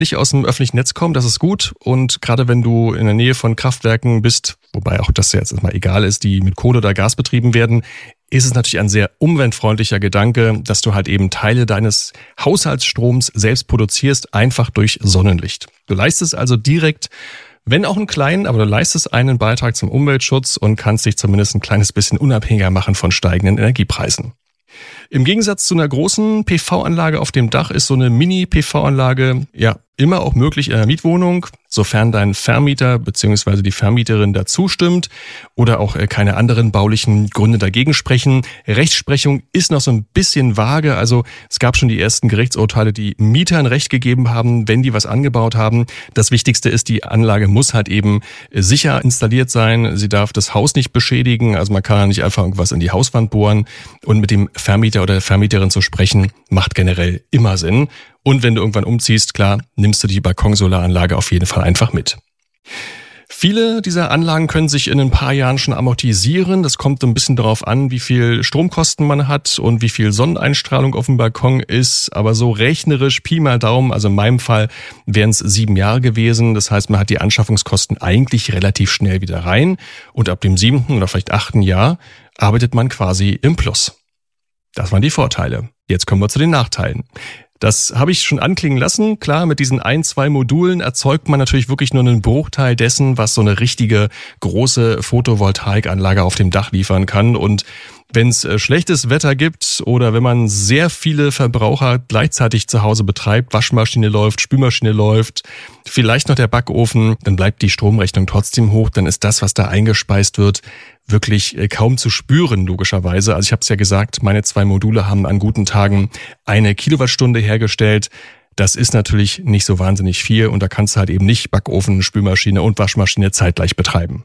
nicht aus dem öffentlichen Netz kommen, das ist gut. Und gerade wenn du in der Nähe von Kraftwerken bist, wobei auch das jetzt erstmal egal ist, die mit Kohle oder Gas betrieben werden, ist es natürlich ein sehr umweltfreundlicher Gedanke, dass du halt eben Teile deines Haushaltsstroms selbst produzierst, einfach durch Sonnenlicht. Du leistest also direkt, wenn auch einen kleinen, aber du leistest einen Beitrag zum Umweltschutz und kannst dich zumindest ein kleines bisschen unabhängiger machen von steigenden Energiepreisen. Im Gegensatz zu einer großen PV-Anlage auf dem Dach ist so eine Mini-PV-Anlage ja immer auch möglich in einer Mietwohnung, sofern dein Vermieter bzw. die Vermieterin dazu stimmt oder auch keine anderen baulichen Gründe dagegen sprechen. Rechtsprechung ist noch so ein bisschen vage, also es gab schon die ersten Gerichtsurteile, die Mietern Recht gegeben haben, wenn die was angebaut haben. Das Wichtigste ist, die Anlage muss halt eben sicher installiert sein. Sie darf das Haus nicht beschädigen, also man kann ja nicht einfach irgendwas in die Hauswand bohren, und mit dem Vermieter oder der Vermieterin zu sprechen, macht generell immer Sinn. Und wenn du irgendwann umziehst, klar, nimmst du die Balkonsolaranlage auf jeden Fall einfach mit. Viele dieser Anlagen können sich in ein paar Jahren schon amortisieren. Das kommt ein bisschen darauf an, wie viel Stromkosten man hat und wie viel Sonneneinstrahlung auf dem Balkon ist. Aber so rechnerisch, Pi mal Daumen, also in meinem Fall wären es 7 Jahre gewesen. Das heißt, man hat die Anschaffungskosten eigentlich relativ schnell wieder rein. Und ab dem 7. oder vielleicht 8. Jahr arbeitet man quasi im Plus. Das waren die Vorteile. Jetzt kommen wir zu den Nachteilen. Das habe ich schon anklingen lassen. Klar, mit diesen 1-2 Modulen erzeugt man natürlich wirklich nur einen Bruchteil dessen, was so eine richtige große Photovoltaikanlage auf dem Dach liefern kann. Und wenn es schlechtes Wetter gibt oder wenn man sehr viele Verbraucher gleichzeitig zu Hause betreibt, Waschmaschine läuft, Spülmaschine läuft, vielleicht noch der Backofen, dann bleibt die Stromrechnung trotzdem hoch. Dann ist das, was da eingespeist wird, wirklich kaum zu spüren, logischerweise. Also ich habe es ja gesagt, meine 2 Module haben an guten Tagen 1 Kilowattstunde hergestellt. Das ist natürlich nicht so wahnsinnig viel und da kannst du halt eben nicht Backofen, Spülmaschine und Waschmaschine zeitgleich betreiben.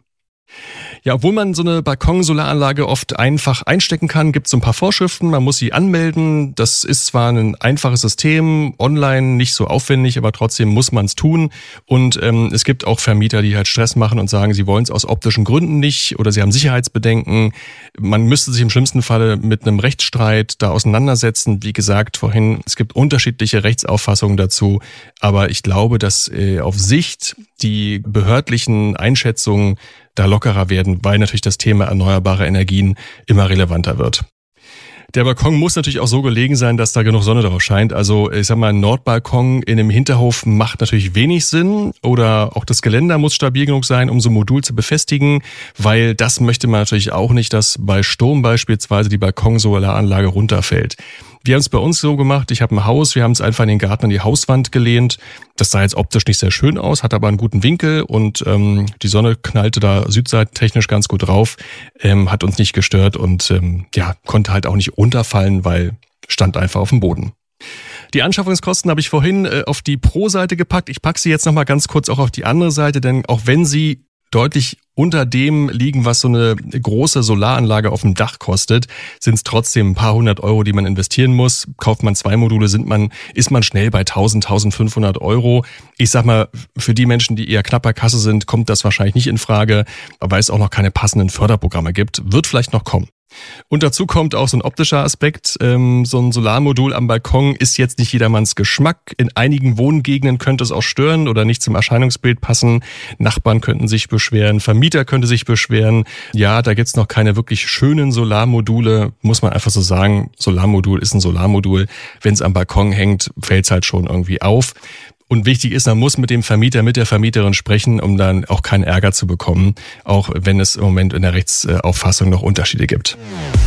Ja, obwohl man so eine Balkonsolaranlage oft einfach einstecken kann, gibt es so ein paar Vorschriften. Man muss sie anmelden. Das ist zwar ein einfaches System, online nicht so aufwendig, aber trotzdem muss man es tun. Und es gibt auch Vermieter, die halt Stress machen und sagen, sie wollen es aus optischen Gründen nicht oder sie haben Sicherheitsbedenken. Man müsste sich im schlimmsten Falle mit einem Rechtsstreit da auseinandersetzen. Wie gesagt vorhin, es gibt unterschiedliche Rechtsauffassungen dazu. Aber ich glaube, dass auf Sicht die behördlichen Einschätzungen da lockerer werden, weil natürlich das Thema erneuerbare Energien immer relevanter wird. Der Balkon muss natürlich auch so gelegen sein, dass da genug Sonne drauf scheint. Also ich sag mal, ein Nordbalkon in einem Hinterhof macht natürlich wenig Sinn. Oder auch das Geländer muss stabil genug sein, um so ein Modul zu befestigen, weil das möchte man natürlich auch nicht, dass bei Sturm beispielsweise die Balkonsolaranlage runterfällt. Wir haben es bei uns so gemacht, ich habe ein Haus, wir haben es einfach in den Garten an die Hauswand gelehnt. Das sah jetzt optisch nicht sehr schön aus, hat aber einen guten Winkel und die Sonne knallte da südseitentechnisch ganz gut drauf, hat uns nicht gestört und konnte halt auch nicht runterfallen, weil stand einfach auf dem Boden. Die Anschaffungskosten habe ich vorhin auf die Pro-Seite gepackt. Ich packe sie jetzt nochmal ganz kurz auch auf die andere Seite, denn auch wenn sie deutlich unter dem liegen, was so eine große Solaranlage auf dem Dach kostet, sind es trotzdem ein paar 100 Euro, die man investieren muss. Kauft man 2 Module, ist man schnell bei 1.500 Euro. Ich sag mal, für die Menschen, die eher knapper Kasse sind, kommt das wahrscheinlich nicht in Frage, weil es auch noch keine passenden Förderprogramme gibt. Wird vielleicht noch kommen. Und dazu kommt auch so ein optischer Aspekt. So ein Solarmodul am Balkon ist jetzt nicht jedermanns Geschmack. In einigen Wohngegenden könnte es auch stören oder nicht zum Erscheinungsbild passen. Nachbarn könnten sich beschweren, Vermieter könnte sich beschweren. Ja, da gibt's noch keine wirklich schönen Solarmodule, muss man einfach so sagen. Solarmodul ist ein Solarmodul. Wenn es am Balkon hängt, fällt's halt schon irgendwie auf. Und wichtig ist, man muss mit dem Vermieter, mit der Vermieterin sprechen, um dann auch keinen Ärger zu bekommen, auch wenn es im Moment in der Rechtsauffassung noch Unterschiede gibt.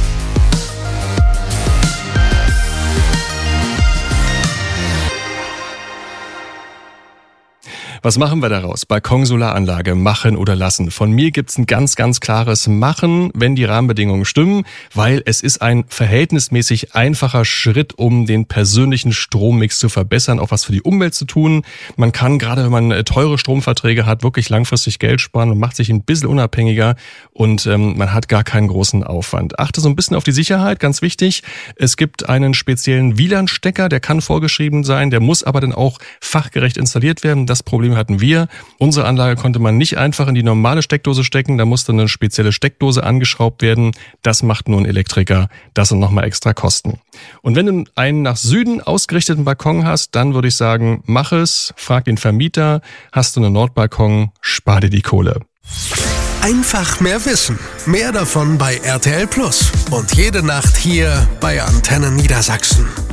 Was machen wir daraus? Balkonsolaranlage machen oder lassen. Von mir gibt's ein ganz, ganz klares Machen, wenn die Rahmenbedingungen stimmen, weil es ist ein verhältnismäßig einfacher Schritt, um den persönlichen Strommix zu verbessern, auch was für die Umwelt zu tun. Man kann, gerade wenn man teure Stromverträge hat, wirklich langfristig Geld sparen und macht sich ein bisschen unabhängiger und man hat gar keinen großen Aufwand. Achte so ein bisschen auf die Sicherheit, ganz wichtig. Es gibt einen speziellen WLAN-Stecker, der kann vorgeschrieben sein, der muss aber dann auch fachgerecht installiert werden. Das Problem Problem hatten wir. Unsere Anlage konnte man nicht einfach in die normale Steckdose stecken, da musste eine spezielle Steckdose angeschraubt werden. Das macht nur ein Elektriker, das sind nochmal extra Kosten. Und wenn du einen nach Süden ausgerichteten Balkon hast, dann würde ich sagen, mach es, frag den Vermieter, hast du einen Nordbalkon, spar dir die Kohle. Einfach mehr wissen. Mehr davon bei RTL Plus. Und jede Nacht hier bei Antenne Niedersachsen.